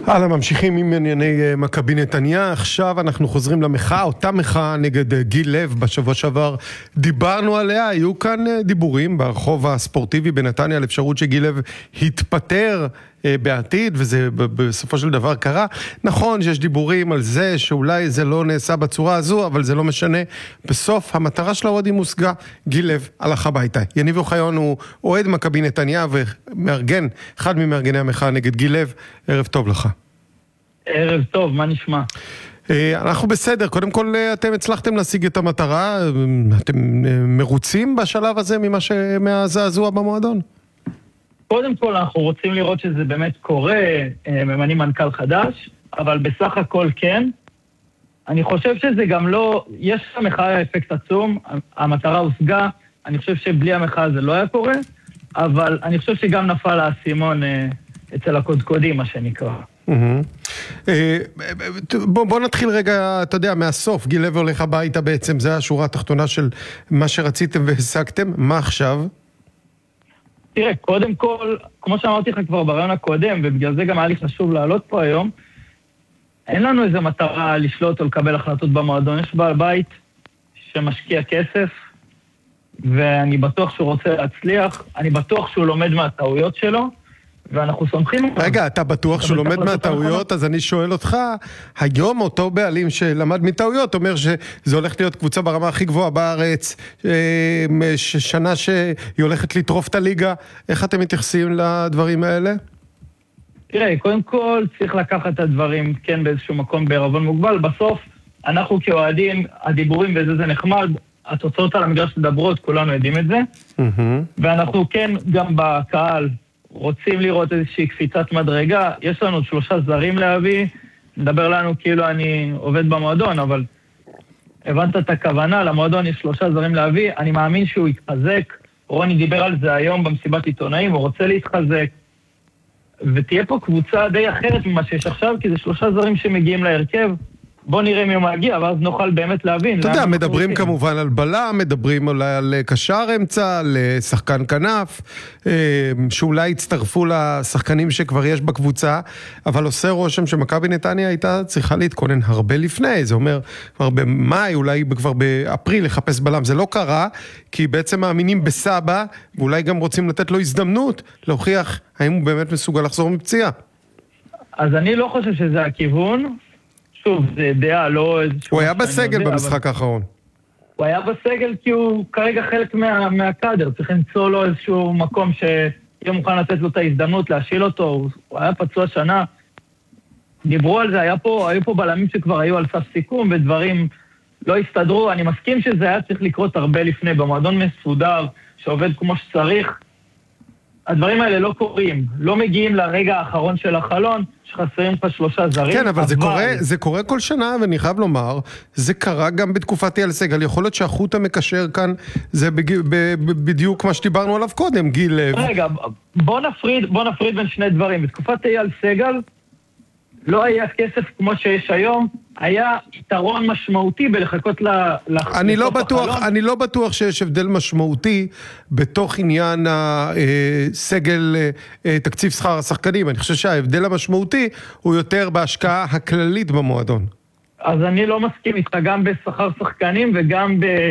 הלאה, ממשיכים עם ענייני מכבי נתניה. עכשיו אנחנו חוזרים למחאה, אותה מחאה נגד גיל לב. בשבוע שעבר דיברנו עליה, היו כאן דיבורים ברחוב הספורטיבי בנתניה על אפשרות שגיל לב התפטר בעתיד, וזה בסופו של דבר קרה. נכון שיש דיבורים על זה שאולי זה לא נעשה בצורה הזו, אבל זה לא משנה. בסוף המטרה של האוהדים הושגה, גיל לב הלך הביתה. יניב אוחיון הוא אוהד מכבי נתניה ומארגן, אחד ממארגני המחאה נגד גיל לב. ערב טוב לך. ערב טוב, מה נשמע? אנחנו בסדר, קודם כל אתם הצלחתם להשיג את המטרה, אתם מרוצים בשלב הזה מהזעזוע במועדון? קודם כל אנחנו רוצים לראות שזה באמת קורה, ממנים מנכ"ל חדש, אבל בסך הכל כן. אני חושב שזה גם לא, יש למחאה אפקט עצום, המטרה הושגה, אני חושב שבלי המחאה זה לא היה קורה, אבל אני חושב שגם נפל האסימון אצל הקודקודים, מה שנקרא. בוא נתחיל רגע, אתה יודע, מהסוף. גיל לב הולך הביתה בעצם, זה השורה התחתונה של מה שרציתם והשגתם. מה עכשיו? תראה, קודם כל, כמו שאמרתי לך כבר ברעיון הקודם, ובגלל זה גם היה לי חשוב לעלות פה היום, אין לנו איזו מטרה לשלוט או לקבל החלטות במועדון. יש בעל בית שמשקיע כסף, ואני בטוח שהוא רוצה להצליח, אני בטוח שהוא לומד מהטעויות שלו, ואנחנו סומכים. רגע, אתה בטוח שהוא לומד מהטעויות, אז אני שואל אותך, היום אותו בעלים שלמד מטעויות, אומר שזה הולך להיות קבוצה ברמה הכי גבוהה בארץ, שנה שהיא הולכת לטרוף את הליגה, איך אתם מתייחסים לדברים האלה? תראה, קודם כל צריך לקחת את הדברים, כן, באיזשהו מקום בערבון מוגבל, בסוף אנחנו כאוהדים, הדיבורים וזה זה נחמד, התוצאות על המגרש מדברות, כולנו יודעים את זה, ואנחנו כן גם בקהל רוצים לראות איזושהי קפיצת מדרגה. יש לנו 3 זרים להביא, נדבר לנו כאילו אני עובד במועדון, אבל הבנת את הכוונה, למועדון יש 3 זרים להביא, אני מאמין שהוא יתחזק, רוני דיבר על זה היום במסיבת עיתונאים, הוא רוצה להתחזק, ותהיה פה קבוצה די אחרת ממה שיש עכשיו, כי זה 3 זרים שמגיעים להרכב, בוא נראה מי הוא מגיע, ואז נוכל באמת להבין. אתה יודע, מדברים כמובן על בלם, מדברים על קשר אמצע, על שחקן כנף, שאולי יצטרפו לשחקנים שכבר יש בקבוצה, אבל עושה רושם שמכבי נתניה הייתה צריכה להתכונן הרבה לפני, זה אומר כבר במאי, אולי כבר באפריל לחפש בלם, זה לא קרה, כי בעצם מאמינים בסבא, ואולי גם רוצים לתת לו הזדמנות להוכיח האם הוא באמת מסוגל לחזור מפציעה. אז אני לא חושב שזה הכיוון, שוב, זה דעה, לא איזשהו... הוא היה בסגל במשחק האחרון. הוא היה בסגל כי הוא כרגע חלק מהקאדר, צריך למצוא לו איזשהו מקום שיהיה מוכן לתת לו את ההזדמנות, להשיל אותו, הוא היה פצוע שנה. דיברו על זה, היו פה בלמים שכבר היו על סף סיכום, ודברים לא הסתדרו. אני מסכים שזה היה צריך לקרות הרבה לפני, במועדון מסודר, שעובד כמו שצריך. הדברים האלה לא קורים, לא מגיעים לרגע האחרון של החלון, שחסרים פה 3 זרים. כן, אבל זה קורה כל שנה, ואני חייב לומר, זה קרה גם בתקופת אייל סגל. יכול להיות שהחוט המקשר כאן, זה בדיוק מה שדיברנו עליו קודם, גיל לב. רגע, בוא נפריד בין שני דברים. בתקופת אייל סגל, לא היה כסף כמו שיש היום, היה יתרון משמעותי בלחכות אני לא בטוח שיש הבדל משמעותי בתוך עניין הסגל, תקציב שכר השחקנים. אני חושב שההבדל המשמעותי הוא יותר בהשקעה הכללית במועדון. אז אני לא מסכים איתך גם בשכר שחקנים וגם